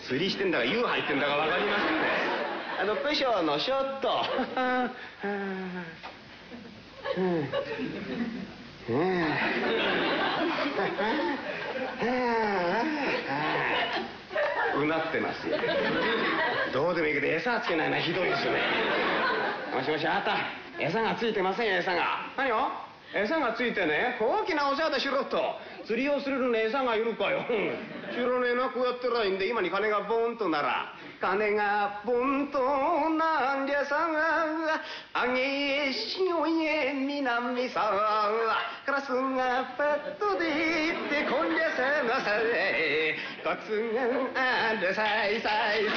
釣りしてんだか湯入ってんだか分かりませんね。どっこいしょのショット。うなってますよ。どうでもいいけど餌つけないのはひどいですよね。もしもし、あなた餌がついてませんよ。餌が何よ。餌がついてね、大きなお世話でしろと。釣りをするのに餌がいるかよ。知らねえな。こうやってらいいんで、今に金がボンとなら、金がボンとなんじゃさが、あげしおえ南さカラスがパッと出てこんじゃさなされ、コツがあるさいさいさいさ。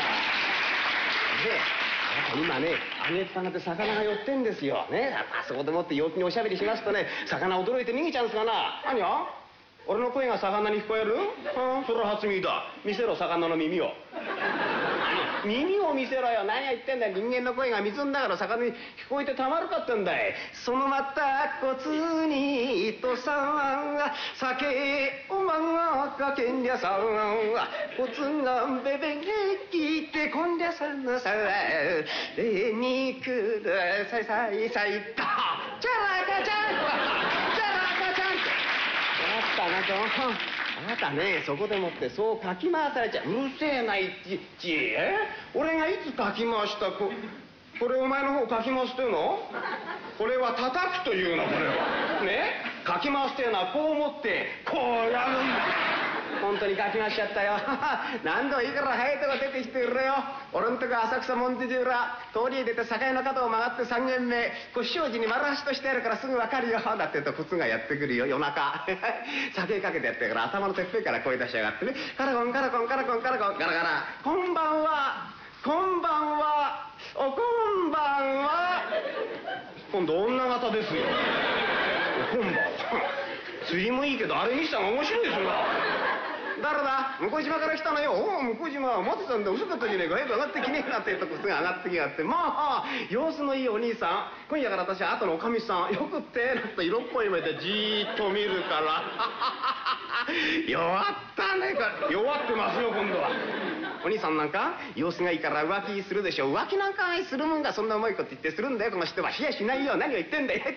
今ね、あげっぱなで魚が寄ってんですよ。ね、あそこでもって陽気におしゃべりしますとね、魚驚いて逃げちゃうんですがな。何よ。俺の声が魚に聞こえる？それは初耳だ。見せろ、魚の耳を。耳を見せろよ。何を言ってんだよ。人間の声が水んだから魚に聞こえてたまるかってんだい。そのまたこつにとさんが酒をまがかけんりゃさんがこつがべべげきてこんりゃさんのされにくるさいさいさいとチャラカチャンチャラカチャンあなたね、そこでもってそうかき回されちゃう。うるせえないち。俺がいつかき回した？これお前の方かき回すというの？これは叩くというの。これはね、かき回すというのはこう持ってこうやるんだ。本当にかき回しちゃったよ。何度もいいから早いとこ出てきてくれよ。俺んとこ浅草モンテジューラ通りへ出て境の角を曲がって3軒目小正寺に丸橋としてあるからすぐ分かるよ。だって言うとコツがやってくるよ。夜中酒かけてやってから頭のてっぺんから声出しやがってね、カラコンカラコンカラコンカラコンガラガラ、こんばんはこんばんはおこんばんは。今度女型ですよ。おこんばんは。釣りもいいけどあれにしたら面白いですよな。誰だ？向島から来たのよ。おお、向島は待ってたんだ。遅かったじゃねえか。早く上がってきねえなって言ったことが上がってきやがって、まあ様子のいいお兄さん、今夜から私は後のおかみさんよくってなんと色っぽい目でじーっと見るから弱ったね。弱ってますよ今度は。お兄さんなんか様子がいいから浮気するでしょ。浮気なんかするもんがそんなうまいこと言ってするんだよこの人は。冷やしないよ。何を言ってんだよ。痛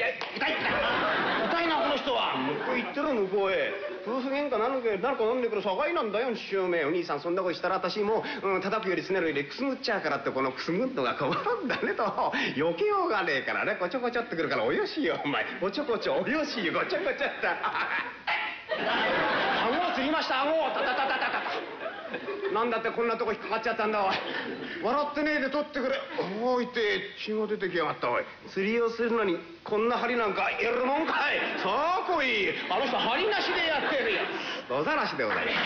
いなこの人は。向こう行ってろ向こうへ。夫婦喧嘩なんか飲んでくる境なんだよ。師匠め。お兄さんそんなことしたら私も叩くよりすねるよりくすぐっちゃうからって、このくすぐんのが困るんだねと。避けようがねえからね、こちょこちょってくるからおよしよお前。こちょこちょおよしよこちょこちょって。顎をつりました。顎をタタタタタタ。なんだってこんなとこ引っかかっちゃったんだおい。笑ってねえで取ってくれ。おいて血が出てきやがったおい。釣りをするのにこんな針なんかいるもんかい。さあ来い。あの人針なしでやってるよ。野ざらしでございます。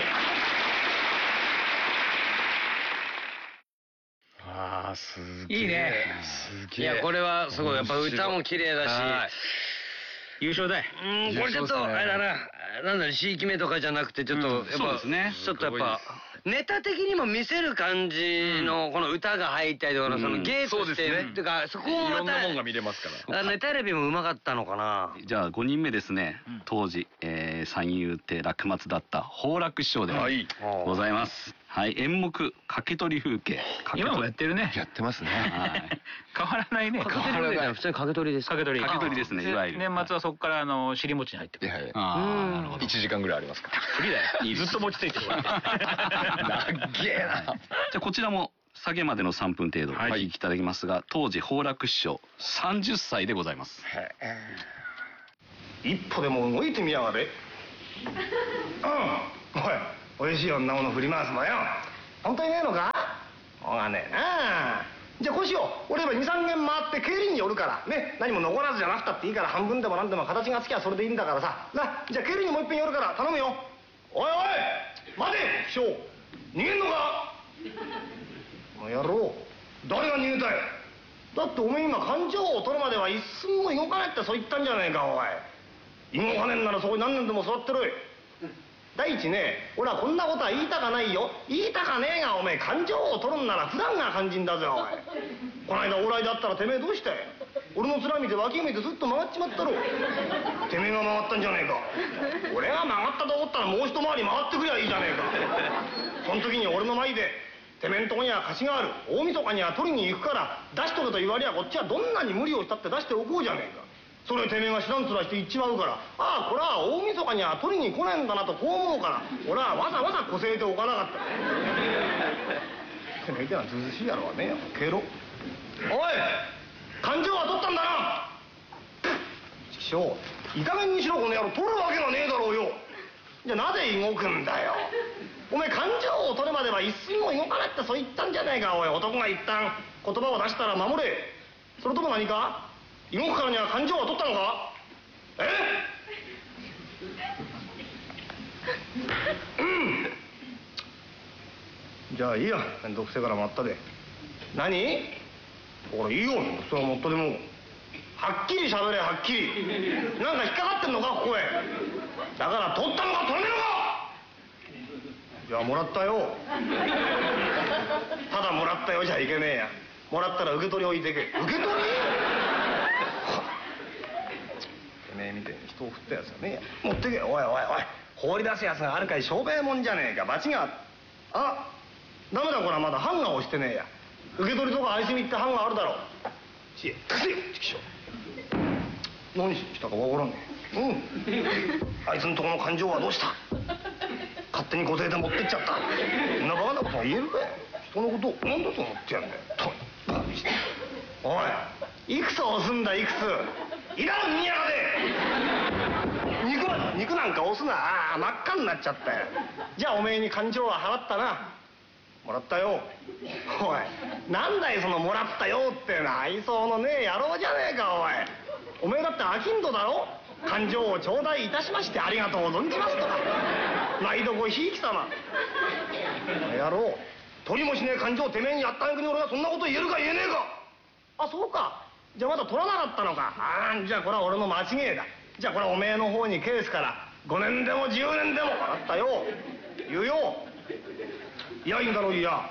ああ、すげえ。 いいね。 すげえ。 いや、これはすごい。やっぱ歌も綺麗だし。 優勝だい。 これちょっと、あれだな。なんだろ、C決めとかじゃなくて、ちょっと、やっぱ、ちょっとやっぱ、ネタ的にも見せる感じの、この歌が入ったりとかの、その芸として、っていうか、そこもまた、いろんなもんが見れますから。ネタ選びもうまかったのかな。 じゃあ、5人目ですね。当時、三遊亭落松だった宝楽師匠でございます。はい、演目、掛け取り風景。 今もやってるね。やってますね。変わらないね。 変わらない。普通に掛け取りです。 掛け取りですね、いわゆる。 年末はそこから尻餅に入ってくる。なるほど。1時間ぐらいありますから。無理だよ。ずっと餅ついてる。なっげえな。 じゃあこちらも下げまでの3分程度お聞きいただきますが、当時宝楽師匠30歳でございます。 一歩でも動いてみやがれ。おい、おいしい女物振り回すのよ。本当にねえのか？しょうがねえな。じゃあこうしよう。俺今2、3軒回って競輪に寄るからね。何も残らずじゃなくたっていいから、半分でも何でも形がつきゃそれでいいんだからさ。じゃあ競輪にもう一遍寄るから頼むよ。おいおい待て師匠、逃げんのか？この野郎、誰が逃げたい？だっておめえ今勘定を取るまでは一寸も動かないってそう言ったんじゃねえかおい。動かねえんならそこに何年でも座ってろい。第一ね、俺はこんなことは言いたかないよ。言いたかねえがおめえ勘定を取るんなら普段が肝心だぜおい。この間往来だったらてめえどうしたよ。 俺の面見て脇見てすっと曲がっちまったろ。てめえが曲がったんじゃねえか。俺が曲がったと思ったらもう一回り曲がってくりゃいいじゃねえか。その時に俺の前でてめえんとこには貸しがある、大晦日には取りに行くから出しとけと言われりゃこっちはどんなに無理をしたって出しておこうじゃねえか。それてめえが知らんつらして言っちまうから、ああこれは大晦日には取りに来ねえんだなとこう思うから俺はわざわざこせえておかなかった。てめえってのはずうずしいやろはねえよ。ケロ。おい勘定は取ったんだな。ちくしょう、いい加減にしろこの野郎。取るわけがねえだろうよ。じゃあなぜ動くんだよ。お前勘定を取るまでは一寸も動かないってそう言ったんじゃねえか。おい、男が一旦言葉を出したら守れ。それとも何か動くからには勘定は取ったのか。じゃあいいや、めんどくせえから待ったで。何これいいよ、それはもっとでもはっきり喋れ。はっきりなんか引っかかってんのかここへ。だから取ったのか取れねえのか。じゃあもらったよ。ただもらったよじゃいけねえや。もらったら受け取り置いてけ。受け取りてめえみてえに人を振ったやつはねえや。持ってけ。おいおいおい、放り出すやつがあるかい。商売もんじゃねえか。罰があダメだ、これはまだハンガーをしてねえや。受け取りとか愛しみってハンガーあるだろう。ちえ貸せよチキショウ。何したかわからんねえ。あいつのとこの勘定はどうした。勝手に小勢で持ってっちゃった。そんなバカなことが言えるかい。人のことを何だと思ってやんだよ。おい、いくつ押すんだいくつ。いらんにやがで。肉なんか押すな。ああ真っ赤になっちゃったよ。じゃあおめえに勘定は払ったな。もらったよ。おい、なんだいそのもらったよってのは愛想のねえ野郎じゃねえか。おい、おめえだって商人だろ。勘定を頂戴いたしましてありがとう存じますとか。毎度ごひいき様。野郎、取りもしねえ勘定をてめえにやったあげくに俺がそんなこと言えるか言えねえか。あ、そうか。じゃあまだ取らなかったのか。ああ、じゃあこれは俺の間違いだ。じゃあこれはおめえの方に返すから5年でも10年でも払ったよ言うよ。いやいいんだろう。いや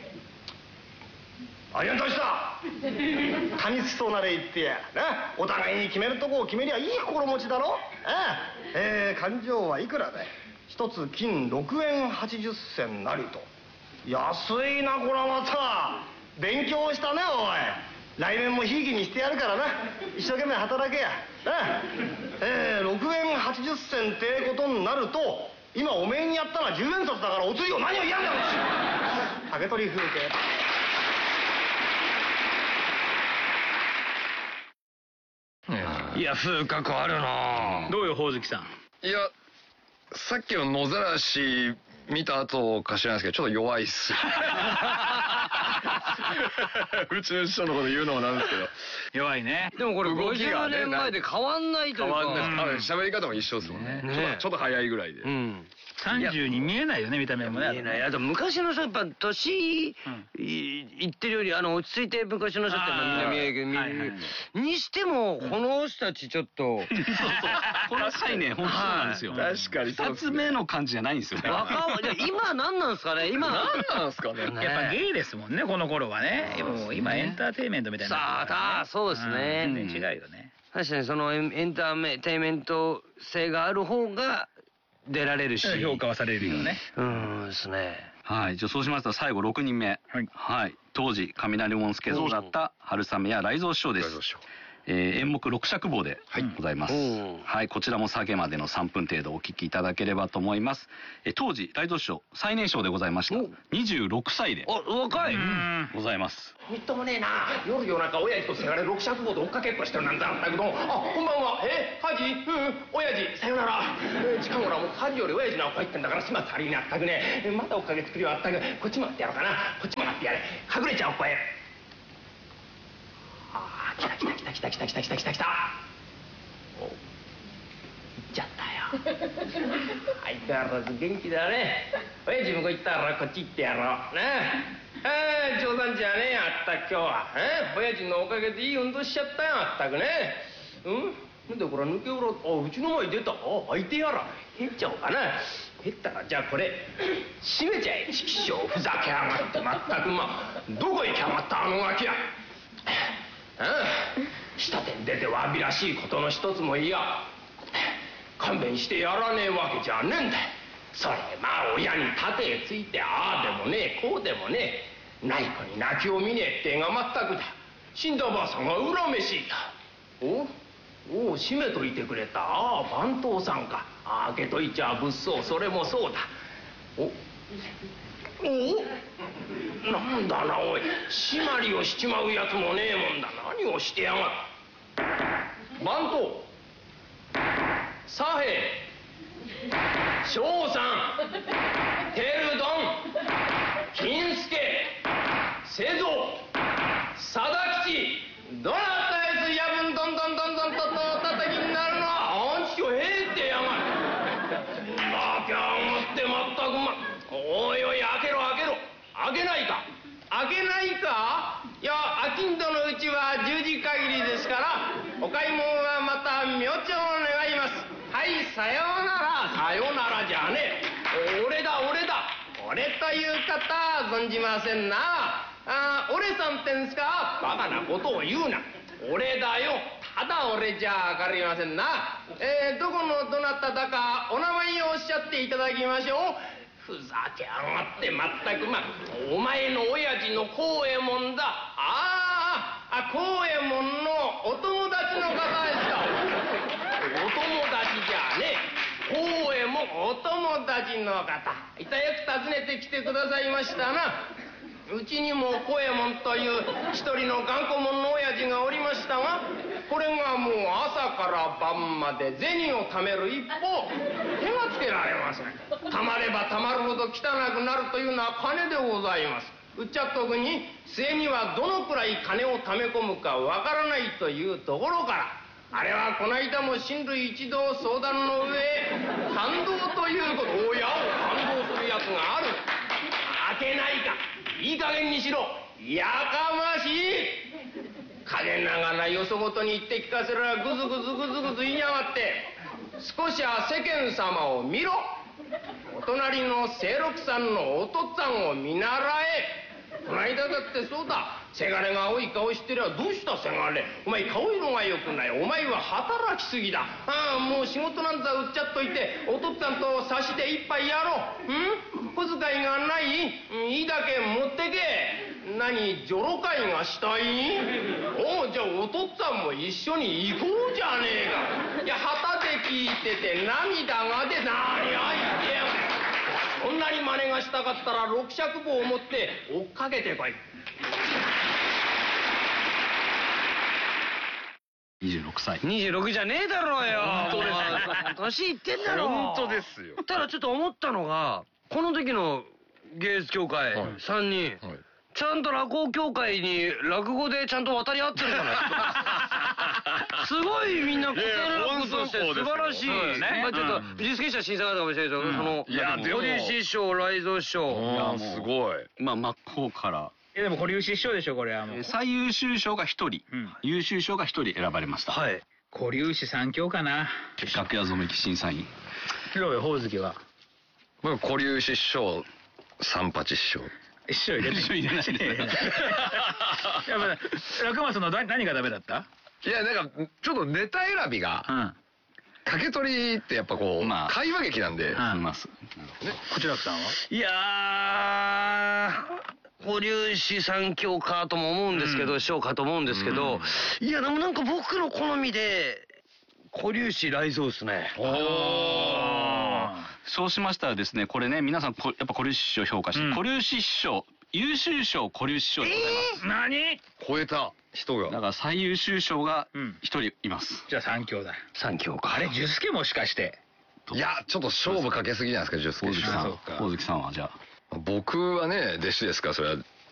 ありがとうした噛みつきそうなれ言ってやな。お互いに決めるとこを決めりゃいい心持ちだろ。勘定はいくらだい。一つ金6円80銭なりと。安いなこれはまた。勉強したねおい。来年もひいきにしてやるからな。一生懸命働けや。6円80銭ってことになると今おめえにやったのは10円札だからお釣りを何を嫌んだよ。竹取風景。 いや風格あるな。 どうよほおずきさん。 いやさっきの野ざらし見た後か知らないですけどちょっと弱いっす。うちの師匠のこと言うのもなんですけど弱いね。 でもこれ50年前で変わんないというか。 変わんない。喋り方も一緒ですもんね。ちょっと早いぐらいで。 30に見えないよね見た目もね。 見えない。あと昔の人やっぱ年いってるより落ち着いて昔の人ってみんな見えるにしてもこの人たちちょっとこの際ね本当そうなんですよ。 確かに 2つ目の感じじゃないんですよね。 今何なんですかね。今何なんですかね。 やっぱゲイですもんねこの頃はね。今エンターテインメントみたいな。 さあそうですね。 全然違うよね。 確かにそのエンターテインメント性がある方が出られるし評価はされるよね。 ですね。 はい。じゃあそうしますと最後6人目。はい。当時雷門助像だった春雨や雷蔵師匠です。演目六尺棒でございます。はい、こちらも下げまでの3分程度お聞きいただければと思います。当時雷蔵師匠最年少でございました。26歳で若いございます。 みっともねえな。夜中親父とせがれ六尺棒で追っかけっこしてるなんだったけど。あ、こんばんは。ハジ親父さよなら。近頃はもうハジより親父の声ってんだから始末悪いなったくね。まだ追っかけ作りはあったくこっちもらってやろうかな。こっちもらってやれ。隠れちゃおうこれ。来た。お、行っちゃったよ。相変わらず元気だね。親父向こう行ったらこっち行ってやろう。な冗談じゃねえやった今日は。親父のおかげでいい運動しちゃったよあったくね。なんでこれ抜け裏うちの前に出た。開いてやら減っちゃおうかな。減ったらじゃあこれ閉めちゃえ。チキショウふざけやがってまったくどこ行きやがったあのガキや。 下手に出てわびらしいことの一つもいや勘弁してやらねえわけじゃねえんだ。それまあ親に盾へついてああでもねえこうでもねえない子に泣きを見ねえってがまったくだ。死んだばあさんが恨めしいだ。お閉めといてくれた。ああ番頭さんか。ああ開けといちゃ物騒。それもそうだ。なんだなおい締まりをしちまうやつもねえもんだ。何をしてやがる。番頭左平翔さんテルドン金助瀬蔵貞吉どなったやつ夜分どんどんどんどんと叩きになるのはあんちをへえってやがる。バキャーってまったくおいおい開けろ開けろ。開けないか開けないか。いや商人のうちは10時限りですからお買い物はまた明朝願います。はいさようなら。さようならじゃねえ。俺だ俺という方存じませんな。俺さんってんすか。バカなことを言うな。俺だよ。ただ俺じゃ分かりませんな。どこのどなただかお名前をおっしゃっていただきましょう。ふざけやがってまったくお前の親父の幸右衛門だ。幸右衛門のお友達の方ですか。お友達じゃねえ。幸右衛門お友達の方いたよく訪ねてきてくださいましたな。うちにも幸右衛門という一人の頑固者の親父がおりましたがこれがもう朝から晩まで銭を貯める一方手がつけられません。貯まれば貯まるほど汚くなるというのは金でございます。うっちゃっとくに末にはどのくらい金を貯め込むかわからないというところからあれはこの間も親類一同相談の上感動ということ親を感動するやつがある。開けないかいい加減にしろ。やかましい。陰ながらよそごとに言って聞かせらぐずぐずぐずぐず言いやがって。少しは世間様を見ろ。お隣の清六さんのお父っつぁんを見習え。この間だってそうだ。せがれが青い顔してりゃどうしたせがれ。お前顔色が良くない。お前は働きすぎだ。もう仕事なんざ売っちゃっといてお父っつぁんと差しで一杯やろう。小遣いがない。いいだけ持ってけ。何女郎会がしたい。じゃあお父っつぁんも一緒に行こうじゃねえか。いや旗で聞いてて涙が出何が言ってやがる。そんなに真似がしたかったら六尺棒を持って追っかけてこい。 26歳。 26じゃねえだろうよ。 本当ですよ。 年いってんだろ。 本当ですよ。 ただちょっと思ったのがこの時の芸術協会3人、ちゃんと落語協会に落語でちゃんと渡り合ってるじゃないですか。すごいみんな古典落語として素晴らしい。ちょっと美術芸者審査方かもしれないけど、その堀師匠雷蔵師匠すごい。 真っ向から。 でもこれ優秀師匠でしょこれはもう。 最優秀賞が1人、優秀賞が1人選ばれました。 はい。 古流師三強かな。 楽屋染め審査員。 どうよほおずきは。 古流師匠三八師匠。 師匠入れて。師匠入れないで。やっぱ落松の何がダメだった？ いやなんかちょっとネタ選びが。掛け取りってやっぱこう会話劇なんで。 こちらくさんは？ いや古流師三強かとも思うんですけど、師匠かと思うんですけど、いやでもなんか僕の好みで古流師雷蔵ですね。 そうしましたらですね、これね皆さんやっぱ古流師師匠評価して、古流師師匠優秀賞古流師匠でございます。 何？ 超えた人が。 だから最優秀賞が1人います。 じゃあ三強だ。 三強か。 あれジュスケもしかして？ いやちょっと勝負かけすぎじゃないですかジュスケ。 大月さんはじゃあ。 僕はね弟子ですからそれは